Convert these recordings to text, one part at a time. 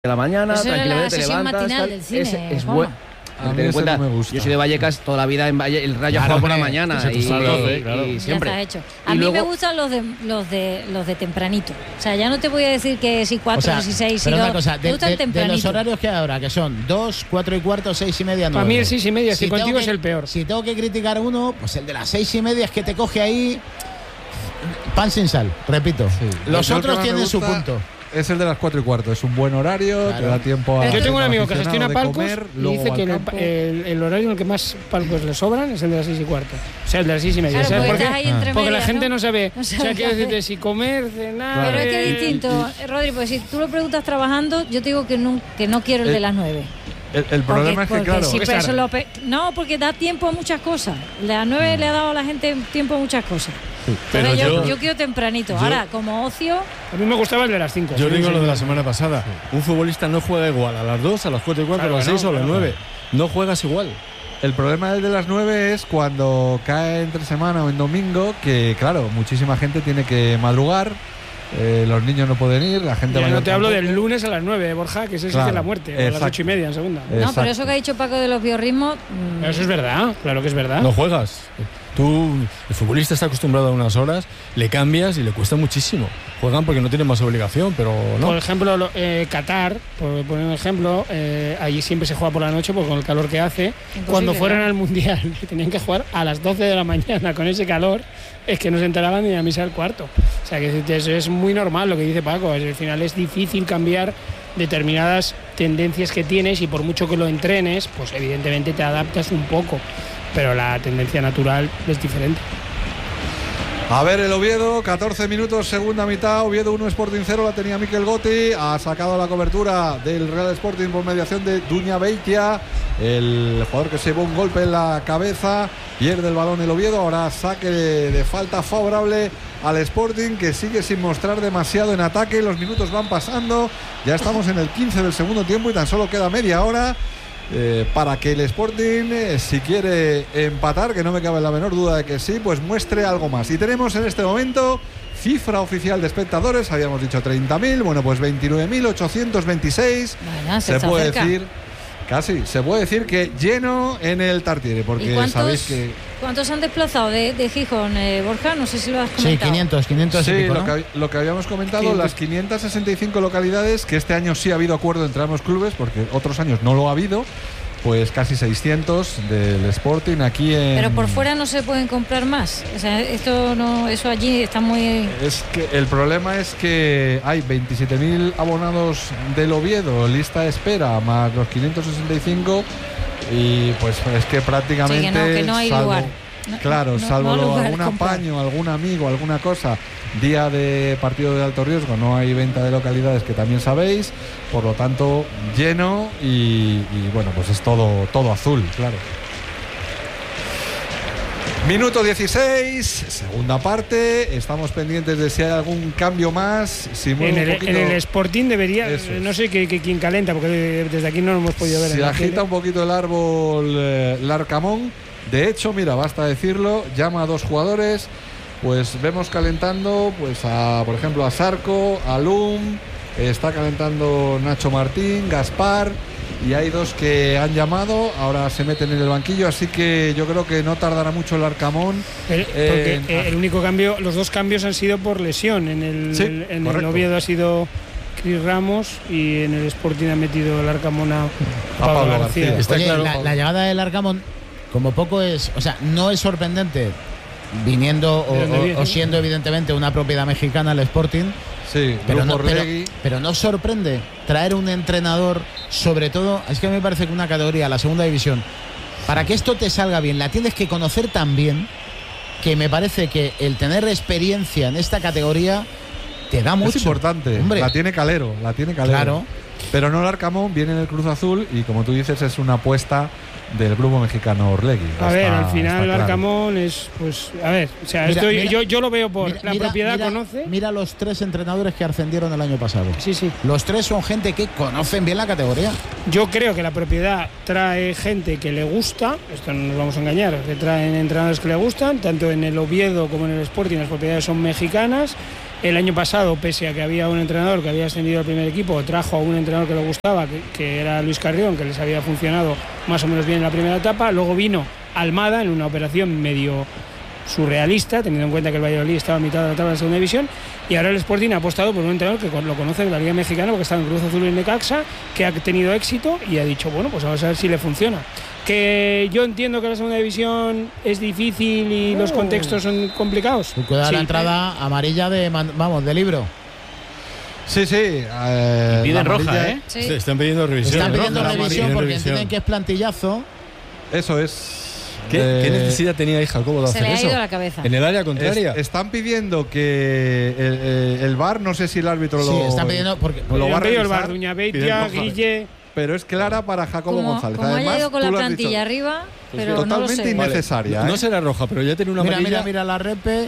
de la mañana, eso tranquilamente era te la levantas. matinal del cine, Es bueno. A mí ese no me gusta. Yo soy de Vallecas, toda la vida en Valle, el Rayo juega por la mañana y siempre. Ya está hecho. Y A mí luego, me gustan los de tempranito. O sea, ya no te voy a decir que si 4, si 6, si pero 2. una cosa, Me gustan de tempranito. los horarios que hay ahora, que son 2, 4 y cuarto, 6 y media, 9. Para mí el 6 y media, si contigo es el peor. Si tengo que criticar uno, pues el de las 6 y media es que te coge ahí pan sin sal, repito. Sí. Los Yo otros el que tienen más su me gusta punto. Es el de las 4 y cuarto, es un buen horario, Claro. te da tiempo a... Yo tengo un amigo que aficionado gestiona de palcos comer, y luego dice que al campo. el horario en el que más palcos le sobran es el de las 6 y cuarto. O sea, el de las 6 y media. Claro, ¿Sabes porque por estás qué? ahí entre Porque la medias, gente ¿no? no sabe. No O sabe sea, qué quiero hacer. decirte, si comer, cenar... Pero es que es distinto, Rodri, porque si tú lo preguntas trabajando, yo te digo que no quiero el de las 9. El problema es que, claro... Sí, Porque pero es eso tarde. no, porque da tiempo a muchas cosas. La 9 le ha dado a la gente tiempo a muchas cosas. Pero Entonces yo quiero tempranito. Ahora, como ocio, A mí me gustaba el de las 5. Yo digo lo de la semana pasada. Un futbolista no juega igual a las 2, a las 4 y cuarto, Claro a las que no, 6 o a las claro. 9. No juegas igual. El problema del de las 9 es cuando cae entre semana o en domingo, que claro, muchísima gente tiene que madrugar, los niños no pueden ir, la gente Ya mayor no te hablo tampoco. del lunes a las 9, Borja, que ese es el Claro, de la muerte, o a las exacto. 8 y media en segunda. no, Exacto. pero eso que ha dicho Paco de los biorritmos, Eso es verdad, claro que es verdad. No juegas. El futbolista está acostumbrado a unas horas, le cambias y le cuesta muchísimo. Juegan porque no tienen más obligación, pero no. Por ejemplo, Qatar, por poner un ejemplo, allí siempre se juega por la noche porque con el calor que hace. Cuando fueron claro. al Mundial, que tenían que jugar a las 12 de la mañana con ese calor, es que no se enteraban ni a misa del cuarto. O sea, que eso es muy normal lo que dice Paco. Al final es difícil cambiar determinadas tendencias que tienes y por mucho que lo entrenes, pues evidentemente te adaptas un poco. Pero la tendencia natural es diferente. A ver el Oviedo, 14 minutos, segunda mitad, Oviedo 1, Sporting 0, la tenía Mikel Gotti, ha sacado la cobertura del Real Sporting por mediación de Duña Beitia, el jugador que se llevó un golpe en la cabeza, pierde el balón el Oviedo, ahora saque de falta favorable al Sporting, que sigue sin mostrar demasiado en ataque, los minutos van pasando, ya estamos en el 15 del segundo tiempo y tan solo queda media hora. Para que el Sporting, si quiere empatar, que no me cabe la menor duda de que sí, pues muestre algo más. Y tenemos en este momento cifra oficial de espectadores, habíamos dicho 30.000, bueno, pues 29.826. bueno, Se está puede cerca. decir, casi, se puede decir que lleno en el Tartiere, ¿Y porque cuántos, sabéis que... cuántos han desplazado de Gijón, Borja? No sé si lo has Sí, comentado. 500 y Sí, pico, lo, ¿no? lo que habíamos comentado, 500. las 565 localidades, que este año sí ha habido acuerdo entre ambos clubes, porque otros años no lo ha habido, pues casi 600 del Sporting aquí en... Pero por fuera no se pueden comprar más. O sea, esto no, eso allí está muy... Es que el problema es que hay 27.000 abonados del Oviedo, lista de espera, más los 565, y pues es que prácticamente... Sí, que no hay salvo- lugar. No, Claro, no salvo lugar algún comprar. apaño, algún amigo, alguna cosa, día de partido de alto riesgo, no hay venta de localidades, que también sabéis, por lo tanto lleno y bueno, pues es todo azul, claro. Minuto 16, segunda parte, estamos pendientes de si hay algún cambio más, si mueve En un el, poquito, en el Sporting debería, Eso es. no sé quién calenta, porque desde aquí no lo hemos podido ver. si en la agita tele. un poquito el árbol Larcamón. De hecho, mira, basta decirlo, llama a dos jugadores, pues vemos calentando, pues por ejemplo, a Sarco, a Lum, está calentando Nacho Martín, Gaspar, y hay dos que han llamado, ahora se meten en el banquillo, así que yo creo que no tardará mucho el Arcamón. Porque el único cambio, los dos cambios han sido por lesión. En el, Sí, en el correcto. Oviedo ha sido Cris Ramos y en el Sporting ha metido el Arcamón a Pablo García. Está Oye, claro, la llegada del Arcamón, como poco es, o sea, no es sorprendente viniendo ¿De dónde viene? o siendo evidentemente una propiedad mexicana el Sporting, Sí, pero Grupo no, Orlegui. pero no sorprende traer un entrenador, sobre todo, es que a mí me parece que una categoría, la segunda división, para que esto te salga bien, la tienes que conocer tan bien, que me parece que el tener experiencia en esta categoría te da mucho. Es importante, Hombre. la tiene Calero. Claro. Pero no el Arcamón, viene en el Cruz Azul y como tú dices es una apuesta del grupo mexicano Orlegui. A ver, Está- al final está el claro. Arcamón es, pues, a ver, o sea, Mira, mira, yo lo veo por la propiedad mira, conoce. Mira los tres entrenadores que ascendieron el año pasado. Sí, sí. Los tres son gente que conocen bien la categoría. Yo creo que la propiedad trae gente que le gusta, esto no nos vamos a engañar, que traen entrenadores que le gustan, tanto en el Oviedo como en el Sporting las propiedades son mexicanas El año pasado, pese a que había un entrenador que había ascendido al primer equipo, trajo a un entrenador que le gustaba, que era Luis Carrión, que les había funcionado más o menos bien en la primera etapa. Luego vino Almada en una operación medio surrealista, teniendo en cuenta que el Valladolid estaba a mitad de la tabla de segunda división, y ahora el Sporting ha apostado por un entrenador que lo conoce de la Liga Mexicana porque está en Cruz Azul y en Necaxa, que ha tenido éxito y ha dicho, bueno, pues vamos a ver si le funciona. Que yo entiendo que la segunda división es difícil y los contextos son complicados. Cuidado, sí, la entrada amarilla de libro. Sí. Piden roja, ¿eh? Sí. Sí, están pidiendo revisión. Están pidiendo roja, revisión porque revisión. entienden que es plantillazo. Eso es. ¿Qué necesidad tenía ahí Jacobo de Se hacer le ha eso? ido la cabeza. En el área contraria. Están pidiendo que el VAR, no sé si el árbitro Sí, lo. están pidiendo porque lo va a el revisar, VAR, Duña Beitia, piden roja. Guille. pero es clara para Jacobo González. Como Además, haya ido con tú la lo has plantilla dicho, arriba, pero no lo totalmente sé. innecesaria. No será roja, pero ya tiene una amarilla. Mira la repe.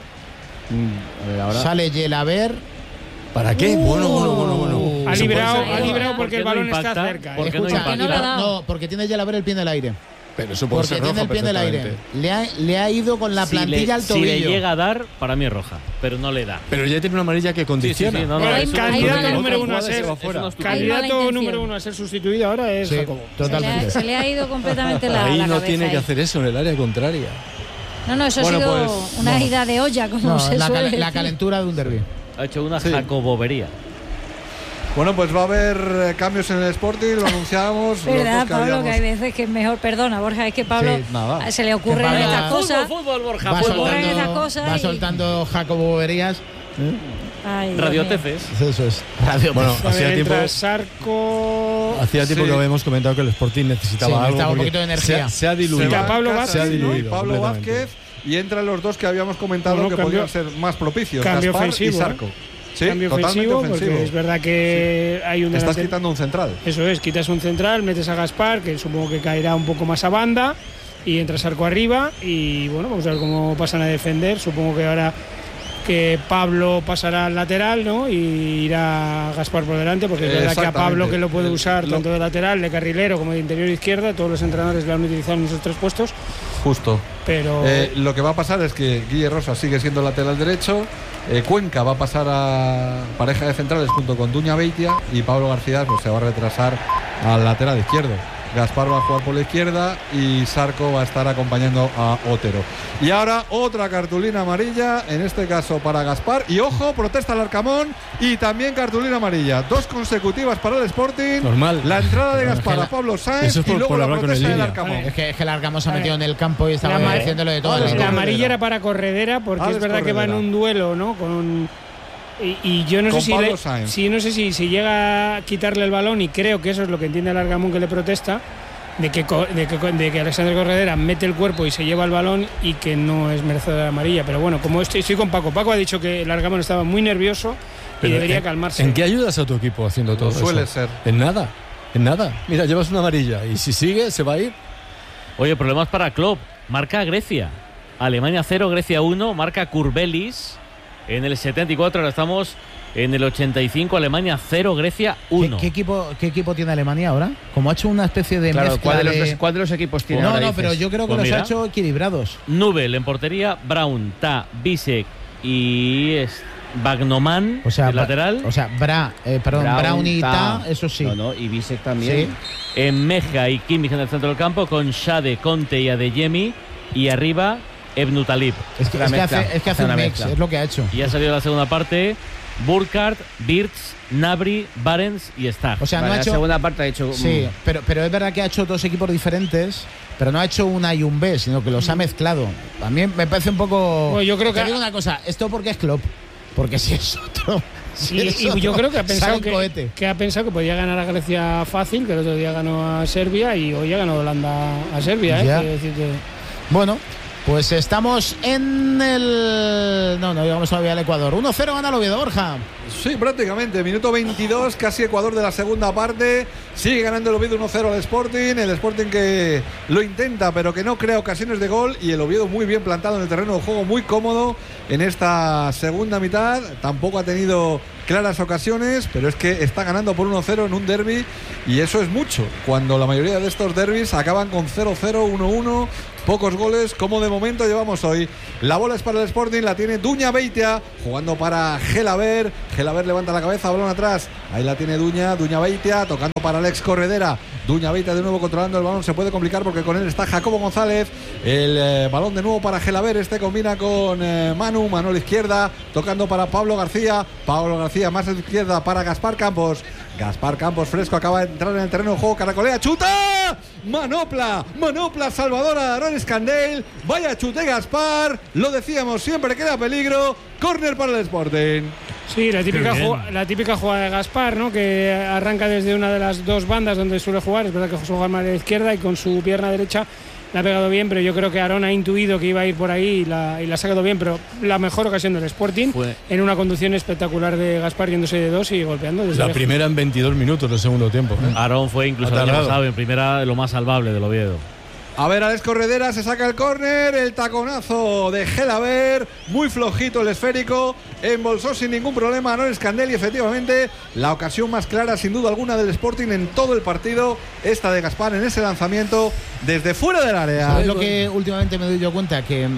A ver, ahora. Sale Yelaber. ¿Para qué? Bueno. Ha Eso puede librado, ser. ha librado ¿Por porque qué el no balón impacta? está cerca. ¿Por qué no Escucha, impacta? No lo ha dado. no, porque tiene Yelaber el pie en el aire. Pero eso puede Porque ser tiene roja el pie en el aire. perfectamente. Le ha ido con la plantilla al Si tobillo. le llega a dar, para mí es roja, pero no le da. Pero ya tiene una amarilla que condiciona. Sí, no, Pero es un- candidato otra número uno a jugada y ser se va fuera. Hay mala candidato intención. número uno a ser sustituido ahora es Sí, Jacobo. totalmente. Se le ha ido completamente la Ahí no cabeza tiene que ahí. hacer eso en el área contraria. No, eso Bueno, ha sido pues, una no. ida de olla, como No, se suele la decir. calentura de un derbi. Ha hecho una Sí. jacobobería. Bueno, pues va a haber cambios en el Sporting, lo anunciábamos. los ¿Verdad, dos que Pablo? habíamos- Que hay veces que es mejor. Perdona, Borja, es que Pablo Sí, nada. se le ocurren Que Pablo- estas cosas. Fútbol, Borja, Va fútbol. ocurren esas soltando, cosas va y- soltando Jacobo Boberías. Ay, Dios mío. Radioteces. Eso es. Radio. Bueno, A hacía ver, tiempo, entra Sarco. que habíamos comentado que el Sporting necesitaba Sí, algo. necesitaba un porque poquito de energía. Se ha diluido. Quita Pablo Casas, Se ha Vázquez, ¿no? diluido. Y Pablo completamente. Vázquez, y entran los dos que habíamos comentado Bueno, que cambio- podrían ser más propicios. cambio Gaspar ofensivo, y Sarco. Sí, Cambio totalmente ofensivo, porque es verdad que hay un Estás delantero- quitando un central. Eso es, quitas un central, metes a Gaspar, que supongo que caerá un poco más a banda, y entra Sarco arriba, y bueno, vamos a ver cómo pasan a defender. Supongo que ahora que Pablo pasará al lateral, ¿no? Y irá Gaspar por delante, porque es verdad que a Pablo, que lo puede usar tanto de lateral, de carrilero como de interior izquierda, todos los entrenadores le han utilizado en esos tres puestos, Justo. pero Lo que va a pasar es que Guille Rosa sigue siendo lateral derecho. Cuenca va a pasar a pareja de centrales junto con Duña Beitia, y Pablo García pues, se va a retrasar al lateral izquierdo. Gaspar va a jugar por la izquierda y Sarco va a estar acompañando a Otero. Y ahora otra cartulina amarilla, en este caso para Gaspar. Y ojo, protesta el Arcamón y también cartulina amarilla. 2 consecutivas para el Sporting. Normal. La entrada de Pero es Gaspar que a Pablo Sáenz eso es y luego por la hablar con el protesta del línea. Arcamón. Es que el Arcamón se ha metido en el campo y estaba La ma- haciéndolo de todo. Vale, la amarilla era para Corredera, porque Alex es verdad que va en Corredera. un duelo, ¿no? Y yo no Con sé Pablo Sáenz. si llega a quitarle el balón, y creo que eso es lo que entiende el Argamón, que le protesta, de que Alexander Corredera mete el cuerpo y se lleva el balón y que no es merecedor de la amarilla. Pero bueno, como estoy con Paco. Paco ha dicho que el Argamón estaba muy nervioso y Pero debería ¿en- calmarse. ¿En qué ayudas a tu equipo haciendo todo Suele eso? ser. En nada. En nada. Mira, llevas una amarilla y si sigue, se va a ir. Oye, problemas para Klopp. Marca Grecia. Alemania 0, Grecia 1. Marca Kurbelis en el 74. Ahora estamos en el 85. Alemania 0, Grecia 1. ¿Qué equipo tiene Alemania ahora? Como ha hecho una especie de Claro, mezcla ¿cuál de los equipos tiene No, ahora, no, dices? pero yo creo que Pues los mira. ha hecho equilibrados. Nubel en portería. Brown, Ta, Bisek y Bagnoman O sea, el lateral. O sea, Brown y Ta, eso sí. No, y Bisek también. Sí. En Meja y Kimmich en el centro del campo con Shade, Conte y Adeyemi. Y arriba Ebnu Talib. Es que Una mezcla, hace una un mix, mezcla. es lo que ha hecho. Y ha salido la segunda parte. Burkhardt, Birz, Nabri, Barents y Stag. O sea, Vale, no ha la hecho. segunda parte ha hecho. Sí, pero es verdad que ha hecho dos equipos diferentes, pero no ha hecho un A y un B, sino que los ha mezclado. A mí me parece un poco. Bueno, yo creo Te que- digo una cosa, esto porque es Klopp, porque si es otro. si es Y yo otro, creo que ha pensado sale cohete. que ha pensado que podía ganar a Grecia fácil, que el otro día ganó a Serbia y hoy ha ganado Holanda a Serbia. Ya. Quiero decir que- Bueno, pues estamos en el. No llegamos todavía al Ecuador. 1-0 gana el Oviedo, Borja. Sí, prácticamente. Minuto 22, casi Ecuador de la segunda parte. Sigue ganando el Oviedo 1-0 al Sporting. El Sporting que lo intenta, pero que no crea ocasiones de gol. Y el Oviedo muy bien plantado en el terreno de juego, muy cómodo en esta segunda mitad. Tampoco ha tenido claras ocasiones, pero es que está ganando por 1-0 en un derbi y eso es mucho, cuando la mayoría de estos derbis acaban con 0-0, 1-1, pocos goles, como de momento llevamos hoy. La bola es para el Sporting, la tiene Duña Beitia, jugando para Gelaber. Gelaber levanta la cabeza, balón atrás, ahí la tiene Duña Beitia, tocando para Alex Corredera. Duña Beitia de nuevo controlando el balón, se puede complicar porque con él está Jacobo González. El balón de nuevo para Gelaber, combina con Manu a la izquierda, tocando para Pablo García más a la izquierda para Gaspar Campos fresco, acaba de entrar en el terreno de juego, caracolea, chuta, manopla salvadora de Aaron Scandell, vaya chute Gaspar, lo decíamos siempre que era peligro, córner para el Sporting. Sí, la típica jugada de Gaspar, ¿no? Que arranca desde una de las dos bandas donde suele jugar, es verdad que juega más a la izquierda y con su pierna derecha la ha pegado bien, pero yo creo que Aaron ha intuido que iba a ir por ahí y la ha sacado bien, pero la mejor ocasión del Sporting fue en una conducción espectacular de Gaspar yéndose de dos y golpeando desde la lejos. Primera en 22 minutos del segundo tiempo. Aaron fue incluso el año pasado en primera lo más salvable del Oviedo. A ver, Alex Corredera se saca el córner, el taconazo de Gelaber, muy flojito el esférico, embolsó sin ningún problema a Aaron Scandell y efectivamente la ocasión más clara sin duda alguna del Sporting en todo el partido, esta de Gaspar en ese lanzamiento desde fuera del área. ¿Sabes lo que últimamente me doy yo cuenta?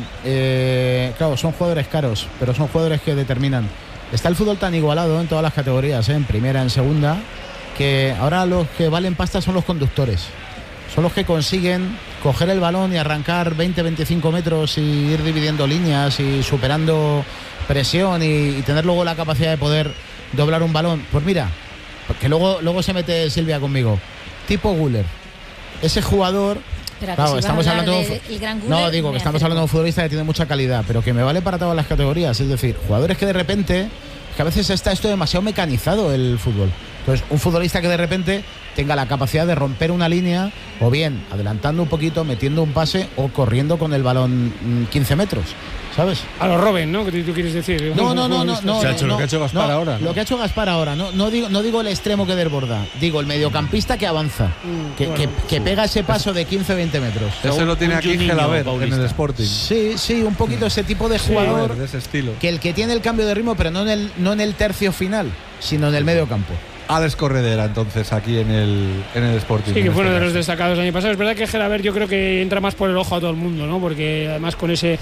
Que claro, son jugadores caros, pero son jugadores que determinan. Está el fútbol tan igualado en todas las categorías, en primera, en segunda, que ahora los que valen pasta son los conductores. Son los que consiguen coger el balón y arrancar 20-25 metros y ir dividiendo líneas y superando presión y tener luego la capacidad de poder doblar un balón. Pues mira, que luego se mete Silvia conmigo. Tipo Güler. Ese jugador... Claro, si estamos hablando de gran Güler, no, digo que estamos hablando de un futbolista que tiene mucha calidad, pero que me vale para todas las categorías. Es decir, jugadores que de repente... que a veces está esto demasiado mecanizado el fútbol. Entonces, un futbolista que de repente tenga la capacidad de romper una línea, o bien adelantando un poquito, metiendo un pase, o corriendo con el balón 15 metros, ¿sabes? A los Robben, ¿no? ¿Qué tú quieres decir? No. Lo que ha hecho Gaspar ahora. Lo que ha hecho Gaspar ahora, no digo el extremo que desborda, digo el mediocampista que avanza, que pega ese paso de 15-20 metros. Ese lo tiene aquí Gelaber en el Sporting. Sí, un poquito ese tipo de jugador, de ese estilo. Que el que tiene el cambio de ritmo, pero no en el tercio final, sino en el medio campo. Alex Corredera entonces aquí en el Sporting. Sí, que fue uno de los destacados el año pasado. Es verdad que Gelaber yo creo que entra más por el ojo a todo el mundo, ¿no? Porque además con ese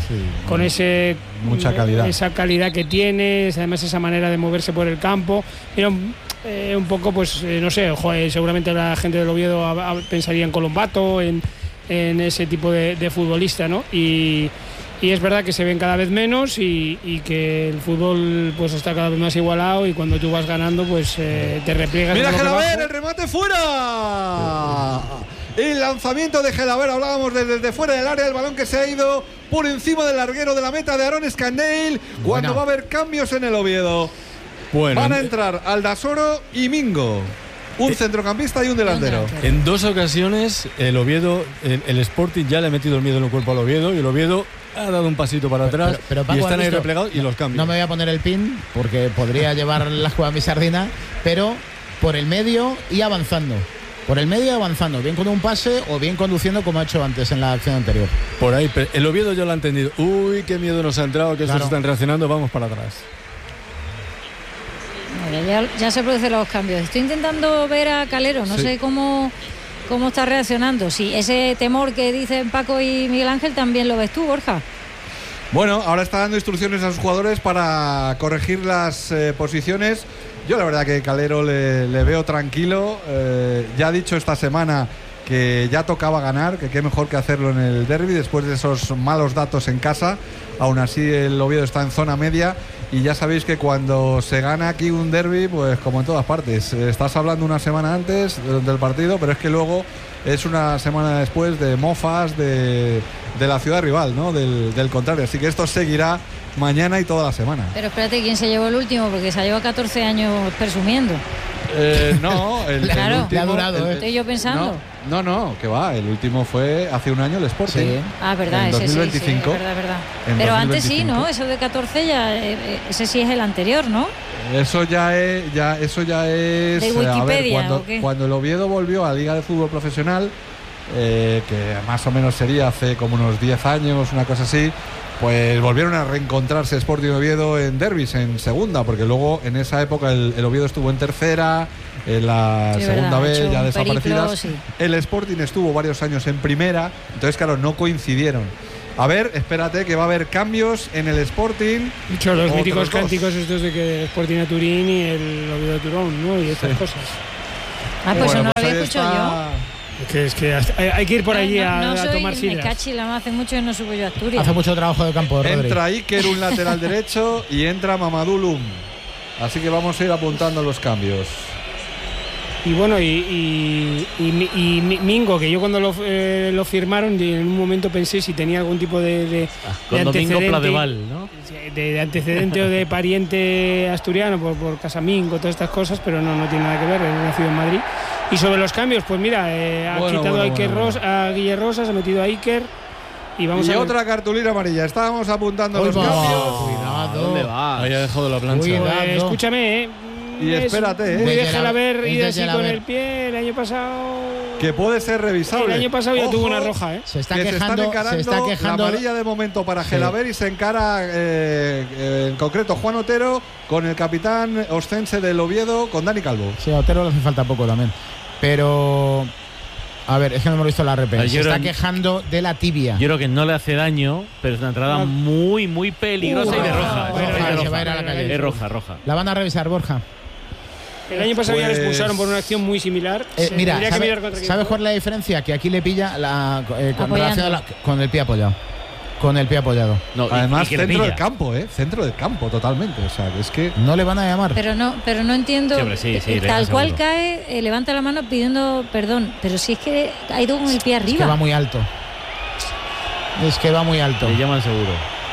mucha calidad. Esa calidad que tiene, además esa manera de moverse por el campo. Era un poco, pues, no sé, seguramente la gente del Oviedo pensaría en Colombato, en ese tipo de futbolista, ¿no? Y es verdad que se ven cada vez menos y que el fútbol pues está cada vez más igualado y cuando tú vas ganando pues te repliegas. Mira Gelaber, el remate fuera. El lanzamiento de Gelaber, hablábamos desde fuera del área, el balón que se ha ido por encima del larguero de la meta de Aaron Scandell. Cuando va a haber cambios en el Oviedo. Van a entrar Aldasoro y Mingo. Un centrocampista y un delantero. En dos ocasiones el Oviedo, el Sporting ya le ha metido el miedo en el cuerpo al Oviedo y el Oviedo ha dado un pasito para atrás pero Paco, y están ahí replegados y los cambios. No me voy a poner el pin porque podría llevar la jugada a mi sardina, pero por el medio y avanzando. Por el medio y avanzando, bien con un pase o bien conduciendo como ha hecho antes en la acción anterior. Por ahí, el Oviedo ya lo ha entendido. Uy, qué miedo nos ha entrado, que estos están reaccionando, vamos para atrás. Ya se producen los cambios. Estoy intentando ver a Calero, no sé cómo está reaccionando. Si ese temor que dicen Paco y Miguel Ángel también lo ves tú, Borja. Bueno, ahora está dando instrucciones a sus jugadores para corregir las posiciones. Yo la verdad que Calero le veo tranquilo. Ya ha dicho esta semana que ya tocaba ganar, que qué mejor que hacerlo en el derbi después de esos malos datos en casa. Aún así el Oviedo está en zona media y ya sabéis que cuando se gana aquí un derbi, pues como en todas partes, estás hablando una semana antes del partido, pero es que luego es una semana después de mofas de la ciudad rival, ¿no? Del contrario, así que esto seguirá mañana y toda la semana. Pero espérate, ¿quién se llevó el último? Porque se ha llevado 14 años presumiendo. No, claro, el último, le ha durado. Estoy yo pensando. No, que va, el último fue hace un año el Sporting. Sí. Verdad, en ese 2025. Sí, verdad. Pero 2025. Antes sí, ¿no? Eso de 14 ya, ese sí es el anterior, ¿no? Eso ya es de Wikipedia, cuando el Oviedo volvió a la Liga de Fútbol Profesional, que más o menos sería hace como unos 10 años, una cosa así, pues volvieron a reencontrarse Sporting y Oviedo en derbis, en segunda, porque luego en esa época el Oviedo estuvo en tercera, en la segunda vez ya desaparecidas. Sí. El Sporting estuvo varios años en primera, entonces claro, no coincidieron. A ver, espérate que va a haber cambios en el Sporting. Muchos los míticos cánticos estos de que el Sporting a Turín y el Oviedo a Turón, ¿no? Y estas cosas. Ah, pues eso no lo había escuchado yo. Es que hay que ir por allí a tomar sidras. Me cachila, hace mucho que no subo yo a Asturias. Hace mucho trabajo de campo, Rodri. Entra Iker, un lateral derecho, y entra Mamadou Loum. Así que vamos a ir apuntando los cambios. Y bueno, y Mingo, que yo cuando lo firmaron, en un momento pensé si tenía algún tipo de antecedente, ¿no? de antecedente o de pariente asturiano por Casamingo, todas estas cosas, pero no tiene nada que ver, él nacido en Madrid. Y sobre los cambios, pues mira, ha quitado a Guille Rosas, ha metido a Iker. Y otra cartulina amarilla. Estábamos apuntando los cambios. Cuidado. ¿Dónde va? Ahí ha dejado la plancha. Escúchame, y espérate, muy déjala ver y así con el pie. El año pasado, que puede ser revisable. El año pasado ya tuvo una roja, Se está quejando la amarilla de momento para Gelaber, y se encara en concreto Juan Otero con el capitán oscense del Oviedo, con Dani Calvo. Sí, a Otero le hace falta poco también. Pero a ver, es que no hemos visto la RP. Se está quejando de la tibia. Yo creo que no le hace daño, pero es una entrada muy, muy peligrosa y de roja. Se va a ir a la calle. Es roja. La van a revisar, Borja. El año pasado ya lo expulsaron por una acción muy similar. Mira, ¿sabes cuál es la diferencia? Que aquí le pilla con relación con el pie apoyado. Con el pie apoyado. No, además, centro del campo, centro del campo totalmente. O sea, es que no le van a llamar. Pero no entiendo. Sí, tal cual cae, levanta la mano pidiendo perdón. Pero si es que ha ido con el pie arriba. Es que va muy alto. Le llaman seguro.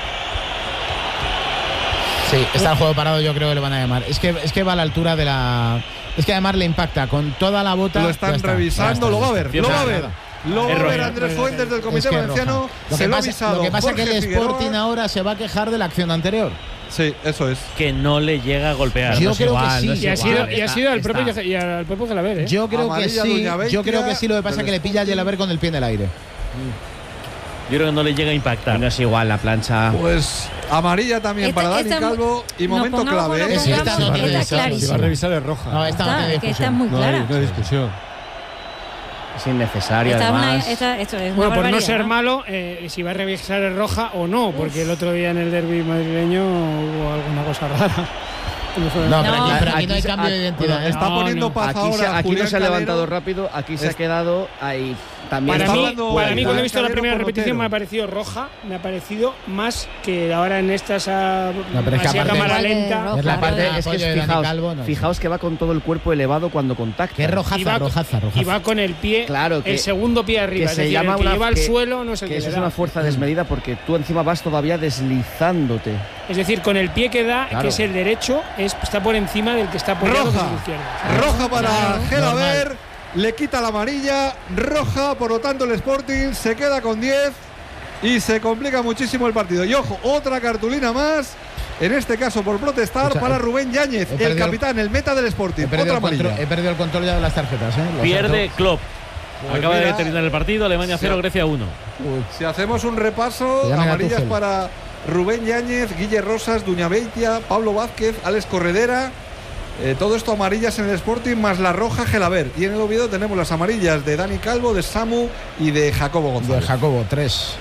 Sí, está el juego parado, yo creo que le van a llamar. Es que va a la altura de la. Es que además le impacta con toda la bota. Lo están revisando, lo va a ver. Lo va a ver Andrés Fuentes del Comité Valenciano. Lo que pasa es que el Sporting ahora se va a quejar de la acción anterior. Sí, eso es. Que no le llega a golpear. Yo creo que sí. Y ha sido al propio Gelaber, Yo creo que sí. Lo que pasa es que le pilla a Gelaber con el pie en el aire. Yo creo que no le llega a impactar. No es igual la plancha. Pues amarilla también para Dani Calvo. Y momento clave. Si va a revisar es roja. No, esta no tiene discusión. Muy clara. No hay discusión. Es innecesario, además. Esto es bueno, por no ser malo, si va a revisar es roja o no, porque el otro día en el derbi madrileño hubo alguna cosa rara. Pero aquí no hay cambio de identidad. Está poniendo paz ahora. Aquí no se ha levantado rápido, aquí se ha quedado ahí. También para mí, cuando he visto la primera repetición, me ha parecido roja, me ha parecido más que ahora en estas a cámara lenta. Es la parte, es que fijaos que va con todo el cuerpo elevado cuando contacta. Que rojaza. Y va con el pie, claro, el segundo pie arriba, que se llama lleva al suelo, no sé qué. Eso es una fuerza desmedida porque tú encima vas todavía deslizándote. Es decir, con el pie que da, que es el derecho, está por encima del que está apoyado, que es el izquierdo. Roja para Gelaber. Le quita la amarilla, roja, por lo tanto el Sporting se queda con 10 y se complica muchísimo el partido. Y ojo, otra cartulina más, en este caso por protestar, para Rubén Yáñez, el capitán, el meta del Sporting. Otra amarilla. He perdido el control ya de las tarjetas. Pierde Klopp. Acaba de terminar el partido, Alemania 0, Grecia 1. Si hacemos un repaso, amarillas para Rubén Yáñez, Guille Rosas, Duñabeitia, Pablo Vázquez, Alex Corredera. Todo esto amarillas en el Sporting más la roja Gelaber. Y en el Oviedo tenemos las amarillas de Dani Calvo, de Samu y de Jacobo González. De Jacobo, 3.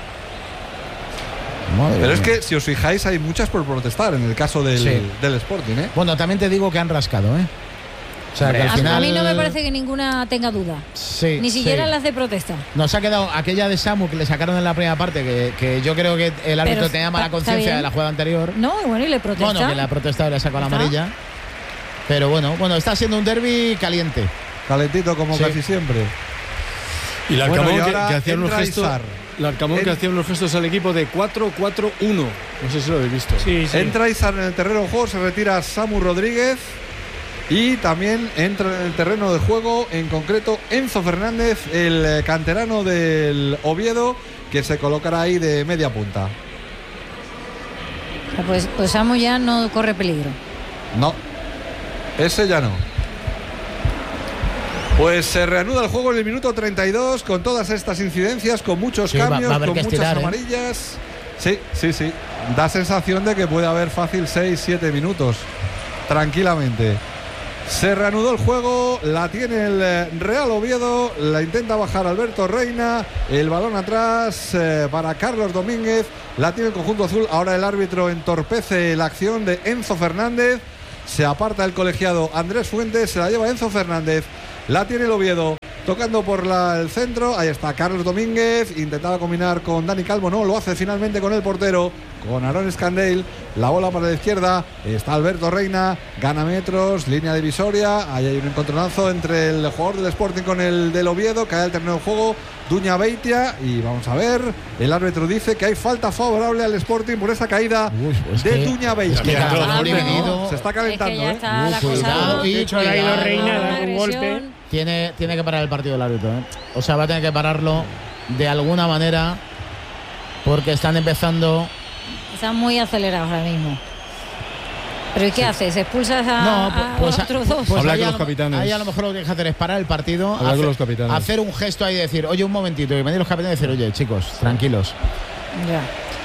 Pero es que si os fijáis hay muchas por protestar en el caso del Sporting. Bueno, también te digo que han rascado. O sea, que al final... A mí no me parece que ninguna tenga duda. Sí, ni siquiera las de protesta. Nos ha quedado aquella de Samu que le sacaron en la primera parte, que yo creo que el árbitro tenía mala conciencia de la jugada anterior. No, bueno, y le protesta. Bueno, que le ha protestado y le ha sacado la amarilla. Pero bueno, está siendo un derbi caliente. Calentito como casi siempre. Y el Arcamón que hacía unos gestos. El Arcamón que hacía unos gestos al equipo de 4-4-1. No sé si lo habéis visto. Sí. Entra Izar en el terreno de juego, se retira Samu Rodríguez. Y también entra en el terreno de juego, en concreto Enzo Fernández, el canterano del Oviedo, que se colocará ahí de media punta. Pues Samu ya no corre peligro. No. Ese ya no. Pues se reanuda el juego en el minuto 32 con todas estas incidencias, con muchos cambios, con muchas amarillas. Sí. Da sensación de que puede haber fácil 6-7 minutos tranquilamente. Se reanudó el juego, la tiene el Real Oviedo, la intenta bajar Alberto Reina, el balón atrás para Carlos Domínguez, la tiene el conjunto azul. Ahora el árbitro entorpece la acción de Enzo Fernández, se aparta el colegiado Andrés Fuentes, se la lleva Enzo Fernández, la tiene el Oviedo, tocando por el centro. Ahí está Carlos Domínguez, intentaba combinar con Dani Calvo, no, lo hace finalmente con el portero, con Aaron Escandell. La bola para la izquierda, está Alberto Reina, gana metros, línea divisoria. Ahí hay un encontronazo entre el jugador del Sporting con el del Oviedo, cae al terreno de juego Duña Beitia, y vamos a ver, el árbitro dice que hay falta favorable al Sporting por esa caída de Duña Beitia. Se está calentando, de hecho, ha ido Reina un golpe. Tiene que parar el partido el árbitro, O sea, va a tener que pararlo de alguna manera, porque están empezando. Están muy acelerados ahora mismo. ¿Pero y qué haces? ¿Expulsas a otros dos? Pues hablar con los capitanes. Ahí a lo mejor lo que hay que hacer es parar el partido, hacer un gesto ahí y decir, oye, un momentito, y venir los capitanes y decir, oye, chicos, tranquilos. Ya.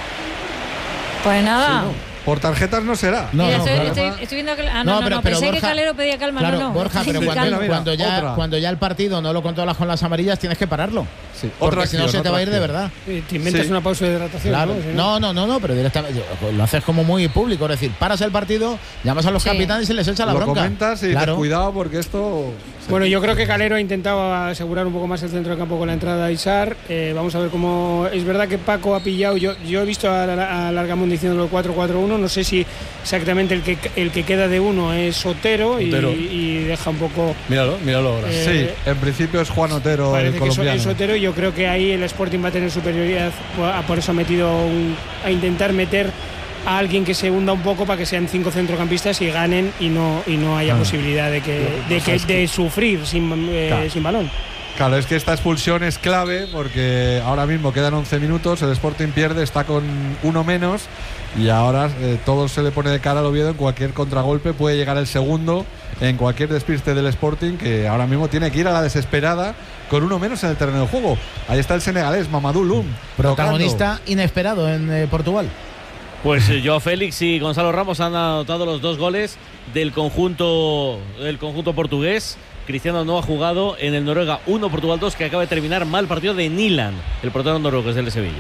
Pues nada. Sí, no. Por tarjetas no será. Estoy viendo que. Pero pensé que Calero pedía calma. Claro, Borja, pero cuando ya el partido no lo controlas con las amarillas, tienes que pararlo. Sí, porque si no se te va a ir de verdad. Te inventas una pausa de hidratación. Claro. No, pero directamente lo haces como muy público. Es decir, paras el partido, llamas a los capitanes y les echas la bronca. Lo comentas y dices, cuidado porque esto. Bueno, yo creo que Calero ha intentado asegurar un poco más el centro de campo con la entrada de Isar. Vamos a ver cómo. Es verdad que Paco ha pillado. Yo he visto a Largamón diciéndolo 4-4-1. No sé si exactamente el que queda de uno es Otero. Y deja un poco. Míralo ahora. Sí, en principio es Juan Otero. Parece el colombiano. Que es Otero. Yo creo que ahí el Sporting va a tener superioridad. Por eso ha metido a intentar meter a alguien que se hunda un poco para que sean 5 centrocampistas y ganen y no haya posibilidad de sufrir sin balón. Claro, es que esta expulsión es clave porque ahora mismo quedan 11 minutos, el Sporting pierde, está con uno menos y ahora todo se le pone de cara al Oviedo. En cualquier contragolpe puede llegar el segundo, en cualquier despiste del Sporting, que ahora mismo tiene que ir a la desesperada con uno menos en el terreno de juego. Ahí está el senegalés Mamadou Loum, protagonista inesperado en Portugal. Pues Joao Félix y Gonzalo Ramos han anotado los 2 goles del conjunto portugués. Cristiano no ha jugado en el Noruega 1, Portugal 2, que acaba de terminar mal partido de Nilan, el portero noruego del de Sevilla.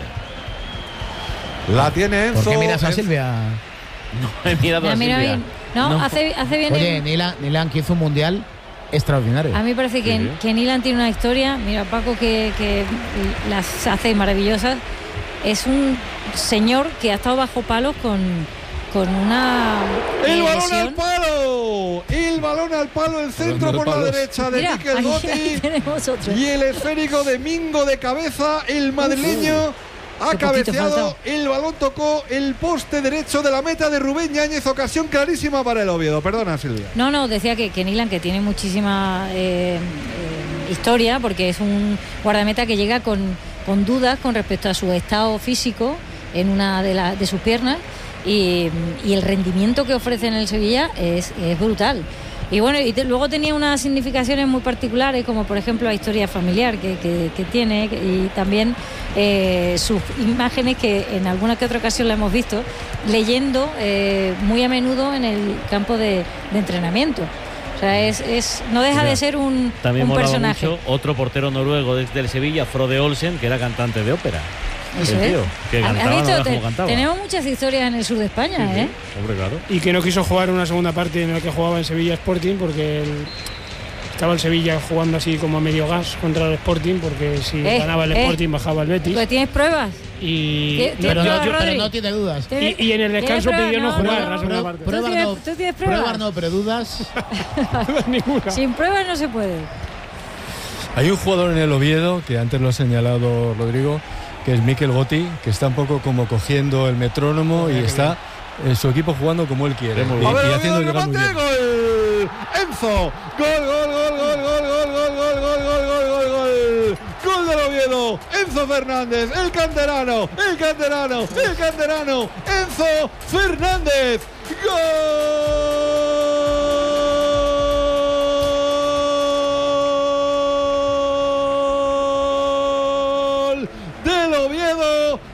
La tiene Enzo. ¿Por qué miras a Silvia? No he mirado a Silvia. Bien. No, hace bien. Oye, Nilan que hizo un mundial extraordinario. A mí me parece que Nilan tiene una historia. Mira, Paco, que las hace maravillosas. Es un señor que ha estado bajo palos con una ¡El balón al palo! El balón al palo, el centro por la derecha de Mikel Gotti. Y el esférico de Mingo de cabeza, el madrileño ha cabeceado, el balón tocó el poste derecho de la meta de Rubén Yáñez, ocasión clarísima para el Oviedo. Perdona, Silvia. No, decía que Nilan, que tiene muchísima historia, porque es un guardameta que llega con dudas con respecto a su estado físico en una de sus piernas, y el rendimiento que ofrece en el Sevilla es brutal. Y bueno, luego tenía unas significaciones muy particulares, como por ejemplo la historia familiar que tiene, y también sus imágenes, que en alguna que otra ocasión la hemos visto leyendo muy a menudo en el campo de entrenamiento. O sea, no deja de ser un personaje. Mucho otro portero noruego desde el Sevilla, Frode Olsen, que era cantante de ópera. Eso es. Que cantaba, tenemos muchas historias en el sur de España, sí. Hombre, claro. Y que no quiso jugar una segunda parte en la que jugaba en Sevilla Sporting, porque estaba el Sevilla jugando así como a medio gas contra el Sporting, porque si ganaba el Sporting bajaba el Betis. ¿Pero tienes pruebas? Pero no tiene dudas. Y en el descanso pidió no jugar la segunda parte. ¿Tú tienes pruebas? Pruebas no, pero dudas. Ninguna. Sin pruebas no se puede. Hay un jugador en el Oviedo, que antes lo ha señalado Rodrigo, que es Mikel Gotti, que está un poco como cogiendo el metrónomo y está su equipo jugando como él quiere. Y haciendo el remate, gol. Enzo. Gol del Oviedo. Enzo Fernández, el canterano. Enzo Fernández. Gol.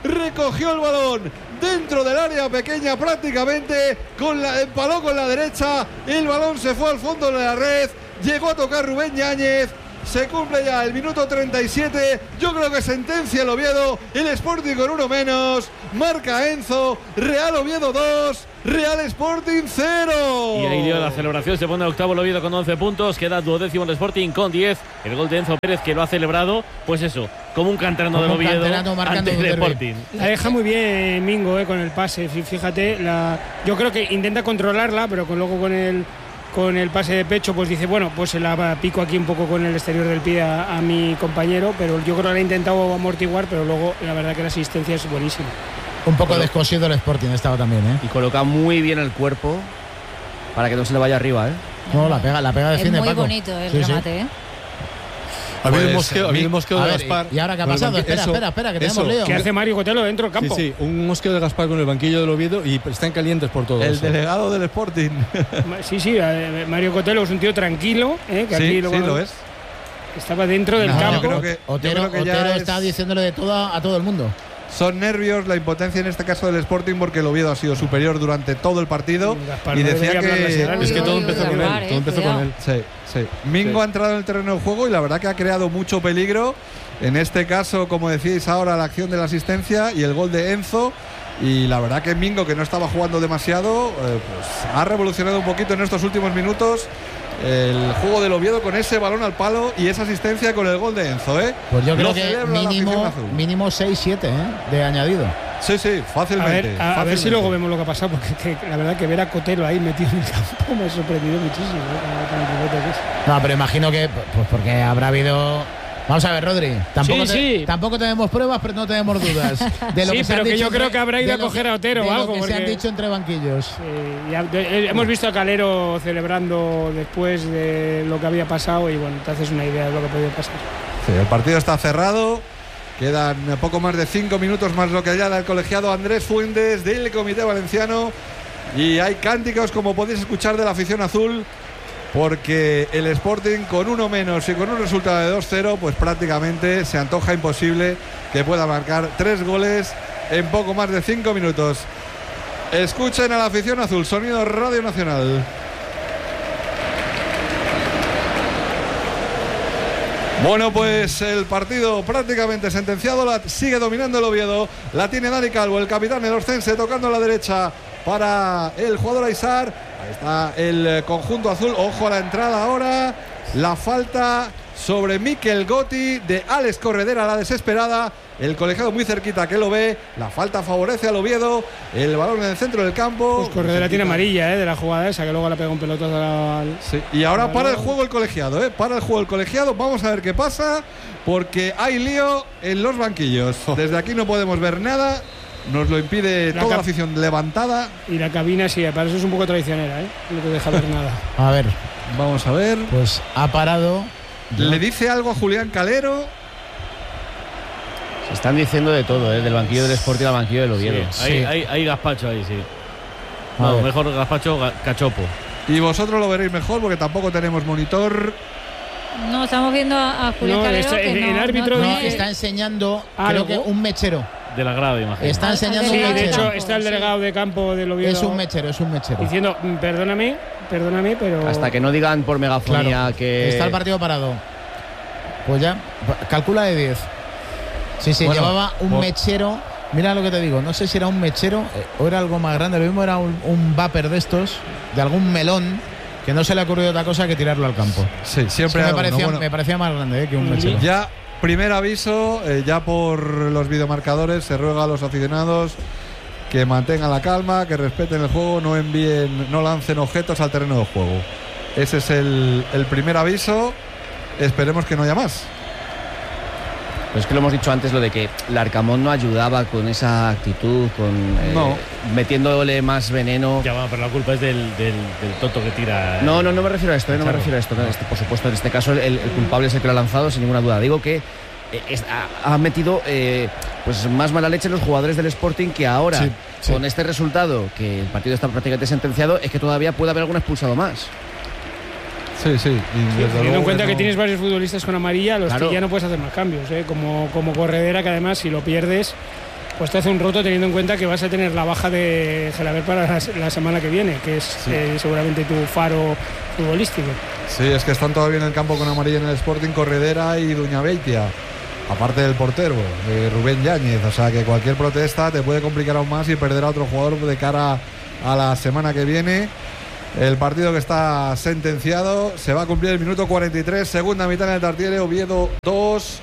recogió el balón dentro del área pequeña prácticamente, empaló con la derecha, el balón se fue al fondo de la red, llegó a tocar Rubén Yáñez. Se cumple ya el minuto 37. Yo creo que sentencia el Oviedo. El Sporting con uno menos. Marca Enzo. Real Oviedo 2. Real Sporting 0. Y ahí dio la celebración. Se pone octavo el Oviedo con 11 puntos. Queda duodécimo el Sporting con 10. El gol de Enzo Pérez, que lo ha celebrado, pues eso, como un canterano del Oviedo ante el Sporting. La deja muy bien Mingo con el pase. Fíjate, yo creo que intenta controlarla, pero luego con el pase de pecho, pues dice, bueno, pues se la pico aquí un poco con el exterior del pie a mi compañero, pero yo creo que lo ha intentado amortiguar, pero luego la verdad que la asistencia es buenísima. Un poco descosido el Sporting estaba también, ¿eh? Y coloca muy bien el cuerpo para que no se le vaya arriba, ¿eh? No, la pega de es fin de muy Paco. bonito el remate, ¿eh? Ha habido un mosqueo de Gaspar. ¿Y ahora qué ha pasado? Espera, que tenemos lío. ¿Qué hace Mario Cotelo dentro del campo? Sí, un mosqueo de Gaspar con el banquillo del Oviedo y están calientes por todo. El delegado del Sporting. Sí, Mario Cotelo es un tío tranquilo, que sí, aquí lo es. Estaba dentro del campo. Otero está diciéndole de todo a todo el mundo. Son nervios, la impotencia en este caso del Sporting, porque el Oviedo ha sido superior durante todo el partido. Gaspar, y decía es que todo empezó con él. Todo empezó con él. Sí. Mingo ha entrado en el terreno de juego y la verdad que ha creado mucho peligro. En este caso, como decíais ahora, la acción de la asistencia y el gol de Enzo. Y la verdad que Mingo, que no estaba jugando demasiado, pues ha revolucionado un poquito en estos últimos minutos el juego del Oviedo con ese balón al palo y esa asistencia con el gol de Enzo, ¿eh? Pues yo creo que mínimo 6-7, de añadido. Sí, fácilmente. A ver si luego vemos lo que ha pasado, porque la verdad que ver a Cotelo ahí metido en el campo me ha sorprendido muchísimo. No, pero imagino que pues porque habrá habido. Vamos a ver, Rodri. Tampoco tenemos pruebas, pero no tenemos dudas. De lo que pero que yo creo que habrá ido a coger a Otero o algo. Que se han dicho entre banquillos. Hemos visto a Calero celebrando después de lo que había pasado y bueno, te haces una idea de lo que podía pasar. Sí, el partido está cerrado. Quedan poco más de 5 minutos más lo que añada el colegiado Andrés Fuentes del Comité Valenciano. Y hay cánticos, como podéis escuchar, de la afición azul. Porque el Sporting con uno menos y con un resultado de 2-0 pues prácticamente se antoja imposible que pueda marcar 3 goles en poco más de 5 minutos. Escuchen a la afición azul, sonido Radio Nacional. Bueno, pues el partido prácticamente sentenciado, sigue dominando el Oviedo, la tiene Dani Calvo, el capitán del Orcense, tocando a la derecha para el jugador Aizar. Ahí está el conjunto azul, ojo a la entrada ahora, la falta sobre Mikel Gotti de Alex Corredera, la desesperada, el colegiado muy cerquita que lo ve, la falta favorece al Oviedo, el balón en el centro del campo. Pues Corredera tiene amarilla de la jugada esa, que luego le pega un pelotazo al... Sí. Y ahora para el juego el colegiado, para el juego el colegiado, vamos a ver qué pasa, porque hay lío en los banquillos, desde aquí no podemos ver nada. Nos lo impide toda la afición levantada. Y la cabina sí, para eso es un poco traicionera, no te deja ver nada. A ver, vamos a ver. Pues ha parado. ¿Le dice algo a Julián Calero? Se están diciendo de todo, del banquillo del Sporting al banquillo del Oviedo. Sí. Hay gazpacho ahí, sí. No, mejor gazpacho, cachopo. Y vosotros lo veréis mejor porque tampoco tenemos monitor. No, estamos viendo a Julián Calero. El árbitro está enseñando, creo que un mechero. De la grada, imagino. Está enseñando un mechero. De hecho, está el delegado de campo del Oviedo. Es un mechero. Diciendo, perdóname, pero... Hasta que no digan por megafonía que... Está el partido parado. Pues ya, calcula de 10. Si se llevaba un mechero... Mira lo que te digo, no sé si era un mechero o era algo más grande. Lo mismo era un vapor de estos, de algún melón, que no se le ha ocurrido otra cosa que tirarlo al campo. Sí, siempre me parecía más grande que un mechero. Ya... Primer aviso, ya por los videomarcadores se ruega a los aficionados que mantengan la calma, que respeten el juego, no lancen objetos al terreno de juego. Ese es el primer aviso. Esperemos que no haya más. Pues es que lo hemos dicho antes, lo de que Larcamón no ayudaba con esa actitud, metiéndole más veneno. Ya va, pero la culpa es del tonto que tira. No me refiero a esto, no me refiero a esto. Por supuesto, en este caso el culpable es el que lo ha lanzado, sin ninguna duda. Digo que ha metido pues más mala leche los jugadores del Sporting, que ahora, con este resultado, que el partido está prácticamente sentenciado, es que todavía puede haber algún expulsado más. Sí. Teniendo en cuenta que tienes varios futbolistas con amarilla, los que ya no puedes hacer más cambios, como Corredera, que además si lo pierdes pues te hace un roto teniendo en cuenta que vas a tener la baja de Gelabert para la semana que viene, que es seguramente tu faro futbolístico. Sí, es que están todavía en el campo con amarilla en el Sporting Corredera y Duñabeitia, aparte del portero, Rubén Yáñez. O sea que cualquier protesta te puede complicar aún más y perder a otro jugador de cara a la semana que viene. El partido que está sentenciado, se va a cumplir el minuto 43, segunda mitad en el Tartiere. Oviedo 2,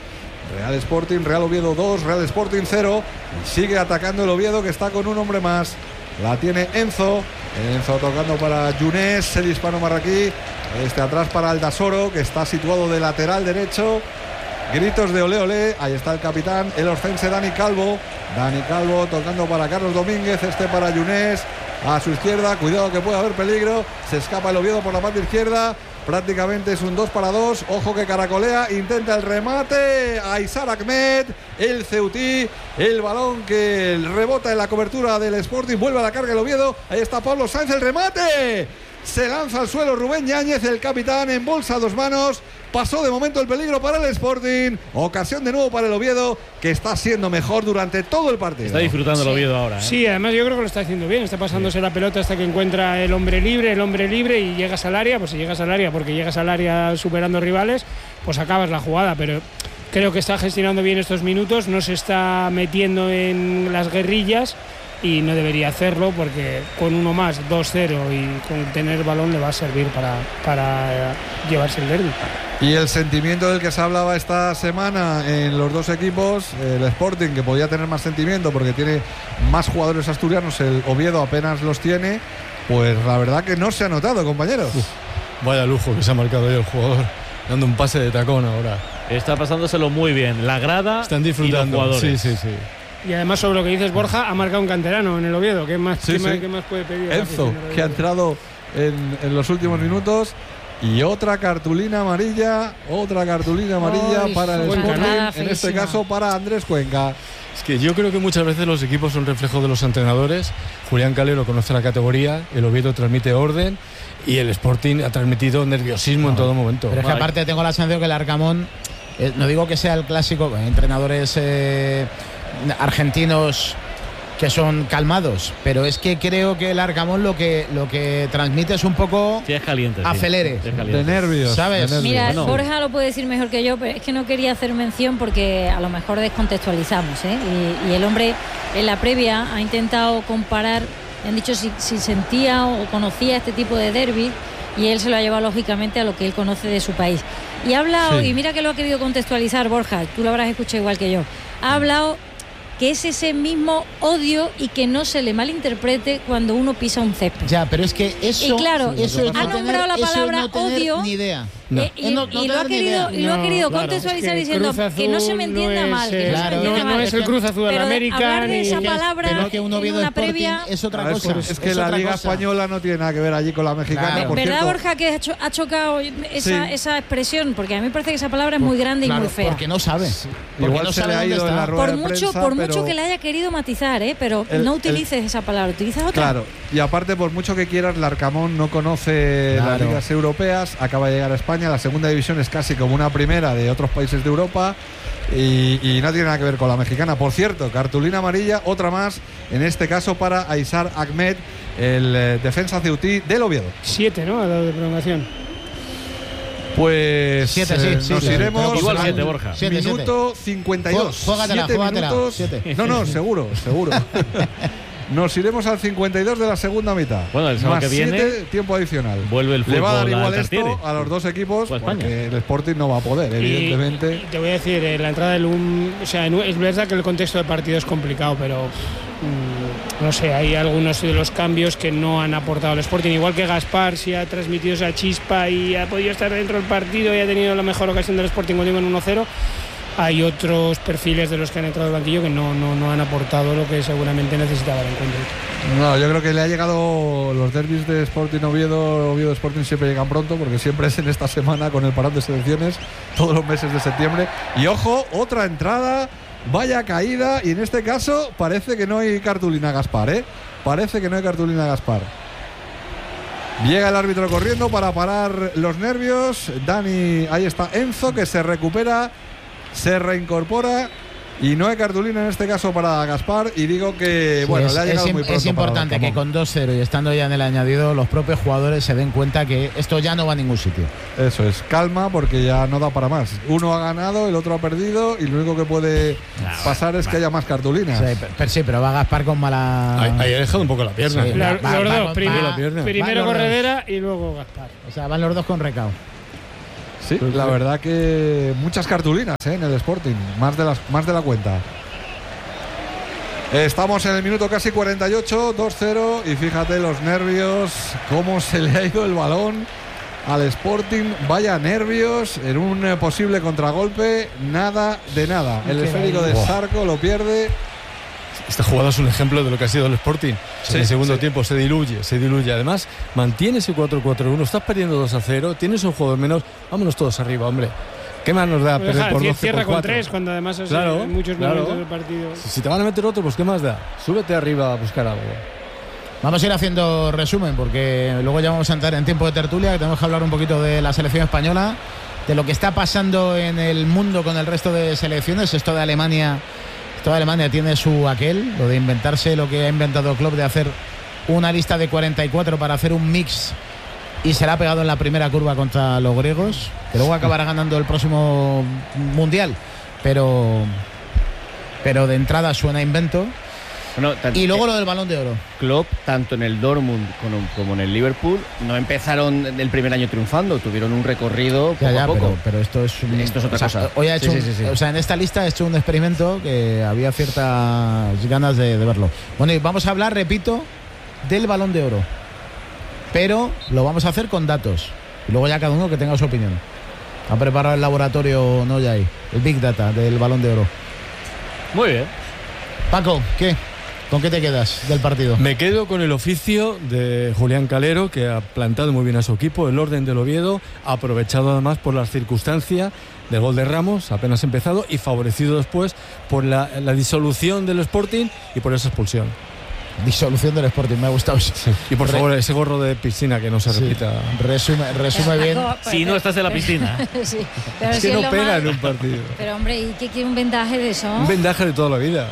Real Oviedo 2, Real Sporting 0. Y sigue atacando el Oviedo, que está con un hombre más. La tiene Enzo tocando para Younes, el hispano marroquí. Atrás para Aldasoro, que está situado de lateral derecho. Gritos de olé olé, ahí está el capitán, el orcense Dani Calvo tocando para Carlos Domínguez, para Younes, a su izquierda, cuidado que puede haber peligro, se escapa el Oviedo por la parte izquierda, prácticamente es un 2-2, ojo que caracolea, intenta el remate, Aysar Ahmed, el ceutí, el balón que rebota en la cobertura del Sporting, vuelve a la carga el Oviedo, ahí está Pablo Sáenz, el remate, se lanza al suelo Rubén Yáñez, el capitán, embolsa dos manos. Pasó de momento el peligro para el Sporting. Ocasión de nuevo para el Oviedo, que está siendo mejor durante todo el partido. Está disfrutando el Oviedo ahora. Sí, además yo creo que lo está haciendo bien. Está pasándose la pelota hasta que encuentra el hombre libre y llegas al área. Pues si llegas al área, porque llegas al área superando rivales, pues acabas la jugada. Pero creo que está gestionando bien estos minutos. No se está metiendo en las guerrillas y no debería hacerlo, porque con uno más, 2-0, y con tener balón le va a servir para llevarse el derbi. Y el sentimiento del que se hablaba esta semana en los dos equipos, el Sporting, que podía tener más sentimiento porque tiene más jugadores asturianos, el Oviedo apenas los tiene, pues la verdad que no se ha notado, compañeros. Vaya lujo que se ha marcado ahí el jugador, dando un pase de tacón ahora. Está pasándoselo muy bien, la grada. Están disfrutando. Y los jugadores. Sí. Y además, sobre lo que dices, Borja, ha marcado un canterano en el Oviedo. ¿Qué más puede pedir? Enzo, que ha entrado en los últimos minutos. Y otra cartulina amarilla para el Sporting, en este caso para Andrés Cuenca. Es que yo creo que muchas veces los equipos son reflejo de los entrenadores. Julián Calero conoce la categoría, el Oviedo transmite orden y el Sporting ha transmitido nerviosismo en todo momento. Pero es que aparte tengo la sensación que el Arcamón, no digo que sea el clásico, entrenadores argentinos que son calmados, pero es que creo que el Arcamón lo que transmite es un poco es caliente, acelere, de nervios, ¿sabes? Mira, Borja lo puede decir mejor que yo, pero es que no quería hacer mención porque a lo mejor descontextualizamos, y el hombre en la previa ha intentado comparar, han dicho si sentía o conocía este tipo de derbi, y él se lo ha llevado lógicamente a lo que él conoce de su país. Y ha hablado, y mira que lo ha querido contextualizar Borja, tú lo habrás escuchado igual que yo, ha hablado que es ese mismo odio y que no se le malinterprete cuando uno pisa un césped. Ya, pero es que eso... Y claro, eso ha nombrado la palabra odio... Ni idea. Y lo ha querido contextualizar diciendo que no se me entienda mal. No es el Cruz Azul de la América. Hablar de esa palabra pero que un Oviedo en previa es otra cosa. Es que la Liga Española no tiene nada que ver allí con la mexicana. Claro. ¿Verdad, Borja, que ha chocado esa expresión? Porque a mí me parece que esa palabra es muy grande y muy fea. Porque no sabe. Igual no se sabe le ha ido dónde en la está. rueda de prensa, Por mucho que le haya querido matizar, pero no utilices esa palabra, utilizas otra. Claro, y aparte, por mucho que quieras, Larcamón no conoce las ligas europeas, acaba de llegar a España, la segunda división es casi como una primera de otros países de Europa y no tiene nada que ver con la mexicana. Por cierto, cartulina amarilla, otra más, en este caso para Aysar Ahmed, el defensa ceutí del Oviedo. 7, ¿no? Ha dado de prolongación. Pues 7, nos iremos igual 7, Borja. Minuto 52. Juégatela. No, seguro. Nos iremos al 52 de la segunda mitad. Bueno, el sábado que viene, tiempo adicional. Vuelve el fútbol. Le va a dar igual Tartiere esto a los dos equipos, pues porque el Sporting no va a poder, evidentemente. Y te voy a decir, la entrada del o sea, es verdad que el contexto del partido es complicado, pero no sé, hay algunos de los cambios que no han aportado al Sporting. Igual que Gaspar, si ha transmitido esa chispa y ha podido estar dentro del partido y ha tenido la mejor ocasión del Sporting cuando en 1-0. Hay otros perfiles de los que han entrado al banquillo que no han aportado lo que seguramente necesitaba el encuentro. No, yo creo que le ha llegado los derbis de Sporting Oviedo Sporting siempre llegan pronto, porque siempre es en esta semana con el parón de selecciones, todos los meses de septiembre. Y ojo, otra entrada, vaya caída, y en este caso parece que no hay cartulina Gaspar, Parece que no hay cartulina Gaspar. Llega el árbitro corriendo para parar los nervios. Dani, ahí está Enzo, que se recupera, se reincorpora Y no hay cartulina en este caso para Gaspar. Y digo que, sí, le ha llegado muy pronto. Es importante que con 2-0 y estando ya en el añadido, los propios jugadores se den cuenta que esto ya no va a ningún sitio. Eso es, calma, porque ya no da para más. Uno ha ganado, el otro ha perdido, y lo único que puede pasar es que haya más cartulinas. Sí, pero va Gaspar con mala. Ahí ha dejado un poco la pierna. Sí, los dos, primero Corredera y luego Gaspar. O sea, van los dos con recao. Sí, la verdad que muchas cartulinas en el Sporting, más de la cuenta. Estamos en el minuto casi 48, 2-0, y fíjate los nervios, cómo se le ha ido el balón al Sporting. Vaya nervios en un posible contragolpe, nada de nada. El esférico de Zarco lo pierde. Esta jugada es un ejemplo de lo que ha sido el Sporting. En el segundo tiempo se diluye. Además, mantiene ese 4-4-1. Estás perdiendo 2-0. Tienes un jugador menos. Vámonos todos arriba, hombre. ¿Qué más nos da perder por 12 cierra por 4? con 3 cuando además en muchos momentos del partido. Si te van a meter otro, pues ¿qué más da? Súbete arriba a buscar algo. Vamos a ir haciendo resumen porque luego ya vamos a entrar en tiempo de tertulia, que tenemos que hablar un poquito de la selección española, de lo que está pasando en el mundo con el resto de selecciones. Esto de Alemania tiene su aquel, lo de inventarse lo que ha inventado Klopp, de hacer una lista de 44 para hacer un mix, y se la ha pegado en la primera curva contra los griegos, que luego acabará ganando el próximo mundial, pero de entrada suena invento. Bueno, y luego lo del Balón de Oro. Klopp, tanto en el Dortmund como en el Liverpool, no empezaron el primer año triunfando, tuvieron un recorrido poco a poco. Pero esto es otra cosa. Hoy ha hecho o sea, en esta lista he hecho un experimento que había ciertas ganas de verlo. Bueno, y vamos a hablar, repito, del Balón de Oro, pero lo vamos a hacer con datos y luego ya cada uno que tenga su opinión. Ha preparado el laboratorio Noyay, el Big Data del Balón de Oro. Muy bien. Paco, ¿qué? ¿Con qué te quedas del partido? Me quedo con el oficio de Julián Calero, que ha plantado muy bien a su equipo, el orden del Oviedo, aprovechado además por las circunstancias del gol de Ramos, apenas empezado, y favorecido después por la disolución del Sporting y por esa expulsión. Disolución del Sporting, me ha gustado. Sí. Y por favor, ese gorro de piscina que no se repita. Resume bien. Si no estás en la piscina. Sí, pero es que no pega en un partido. Pero hombre, ¿y qué quiere un vendaje de eso? Un vendaje de toda la vida.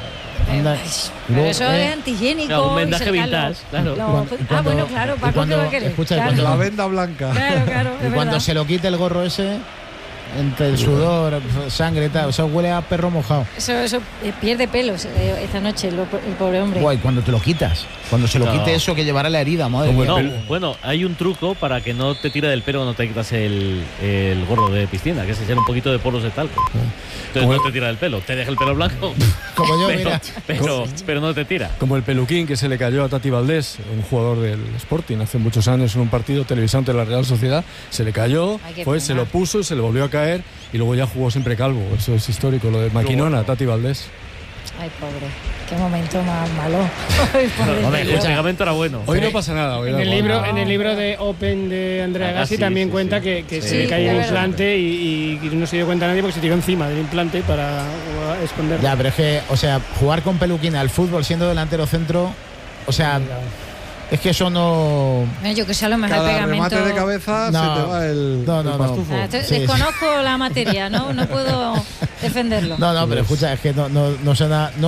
Pero eso es antihigiénico. No, un vendaje vintage, claro. Bueno, claro, Paco, ¿qué va a querer? Escucha, claro. La venda blanca. Claro, y cuando se lo quite el gorro ese, entre el sudor, sangre y tal, o sea, huele a perro mojado. Eso pierde pelos esta noche el pobre hombre. Guay, cuando te lo quitas, cuando se lo quite eso que llevará la herida, madre mía. Bueno, hay un truco para que no te tire del pelo cuando te quitas el gorro de piscina, que es echar un poquito de polvos de talco. Entonces no te tira del pelo, te deja el pelo blanco. Como yo, mira. Pero no te tira. Como el peluquín que se le cayó a Tati Valdés, un jugador del Sporting, hace muchos años en un partido televisado ante la Real Sociedad, se le cayó, se lo puso y se le volvió a caer, y luego ya jugó siempre calvo. Eso es histórico, lo de Maquinona, Tati Valdés. Ay, pobre, qué momento más malo. El pegamento era bueno. Hoy no pasa nada. En el libro de Open de Andrea Gassi también cuenta que se le cayó el implante y no se dio cuenta nadie porque se tiró encima del implante para esconderlo. Ya, pero es que, o sea, jugar con peluquín al fútbol siendo delantero centro, o sea, es que eso no. Yo que sé, a lo mejor el pegamento. Remate de cabeza se te va el pastufo. Desconozco la materia, no puedo defenderlo. No, pero escucha, es que no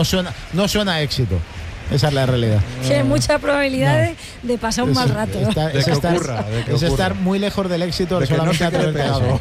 suena a éxito. Esa es la realidad. Que hay muchas probabilidades de pasar un mal rato. Es estar muy lejos del éxito, de solamente no se pegado.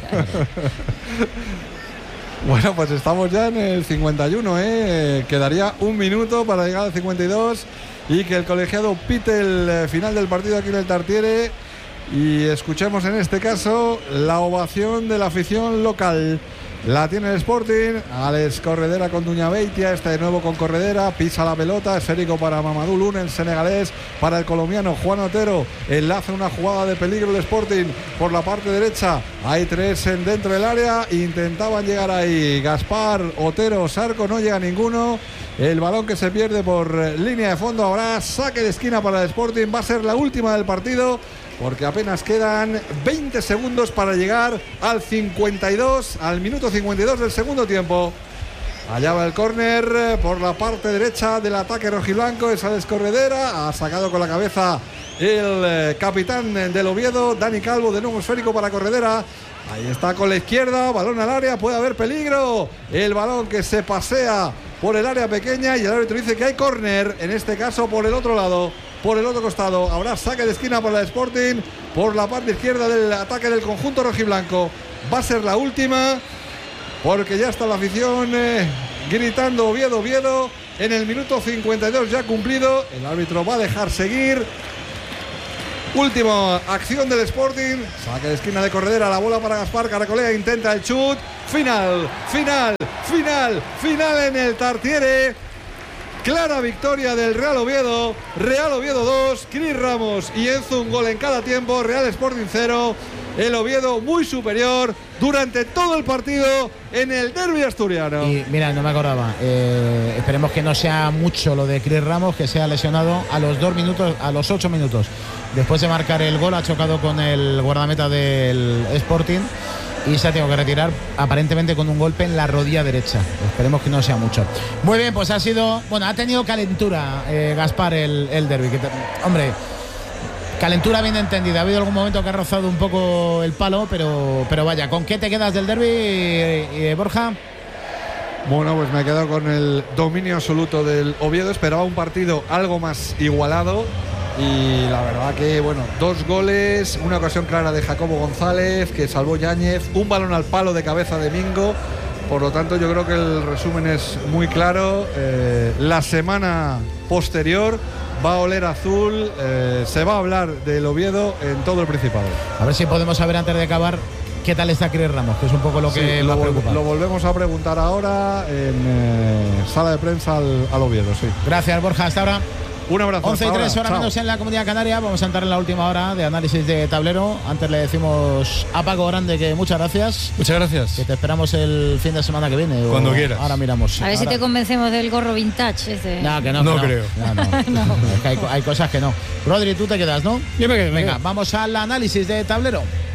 Bueno, pues estamos ya en el 51, quedaría un minuto para llegar al 52 y que el colegiado pite el final del partido aquí en el Tartiere, y escuchemos en este caso la ovación de la afición local. La tiene el Sporting, Alex Corredera con Duña Beitia, está de nuevo con Corredera, pisa la pelota, esférico para Mamadou Luna, el senegalés para el colombiano Juan Otero, enlaza una jugada de peligro el Sporting por la parte derecha, hay tres dentro del área, intentaban llegar ahí Gaspar, Otero, Zarco, no llega ninguno, el balón que se pierde por línea de fondo, ahora saque de esquina para el Sporting, va a ser la última del partido, porque apenas quedan 20 segundos para llegar al 52, al minuto 52 del segundo tiempo. Allá va el córner por la parte derecha del ataque rojiblanco, es Alex Corredera, ha sacado con la cabeza el capitán del Oviedo, Dani Calvo, de nuevo esférico para Corredera. Ahí está con la izquierda, balón al área, puede haber peligro. El balón que se pasea por el área pequeña y el árbitro dice que hay córner, en este caso por el otro lado, por el otro costado. Habrá saque de esquina por el Sporting, por la parte izquierda del ataque del conjunto rojiblanco. Va a ser la última, porque ya está la afición gritando Oviedo, Oviedo. En el minuto 52 ya cumplido, el árbitro va a dejar seguir. Última acción del Sporting, saque de esquina de Corredera, la bola para Gaspar, Caracolea intenta el chut, final en el Tartiere. Clara victoria del Real Oviedo 2, Cris Ramos y Enzo un gol en cada tiempo, Real Sporting 0. El Oviedo muy superior durante todo el partido en el derbi asturiano. Y mira, no me acordaba. Esperemos que no sea mucho lo de Cris Ramos, que sea lesionado a los 2 minutos, a los 8 minutos. Después de marcar el gol, ha chocado con el guardameta del Sporting y se ha tenido que retirar aparentemente con un golpe en la rodilla derecha. Esperemos que no sea mucho. Muy bien, pues ha tenido calentura Gaspar el derbi. Hombre, calentura bien entendida. Ha habido algún momento que ha rozado un poco el palo, pero vaya, ¿con qué te quedas del derbi, Borja? Bueno, pues me he quedado con el dominio absoluto del Oviedo. Esperaba un partido algo más igualado y la verdad que, bueno, 2 goles, una ocasión clara de Jacobo González que salvó Yáñez, un balón al palo de cabeza de Mingo. Por lo tanto, yo creo que el resumen es muy claro. La semana posterior va a oler azul, se va a hablar del Oviedo en todo el Principado. A ver si podemos saber antes de acabar qué tal está Cris Ramos, que es un poco lo que lo preocupa. Lo volvemos a preguntar ahora en sala de prensa al Oviedo, sí. Gracias, Borja, hasta ahora. Un abrazo. 11:03, hora menos en la Comunidad Canaria. Vamos a entrar en la última hora de análisis de tablero. Antes le decimos a Paco Grande que muchas gracias. Muchas gracias. Que te esperamos el fin de semana que viene. Cuando quieras. Ahora miramos. A ver si te convencemos del gorro vintage ese. No, que no. No creo. No. Es que hay cosas que no. Rodri, tú te quedas, ¿no? Yo me quedo. Venga, vamos al análisis de tablero.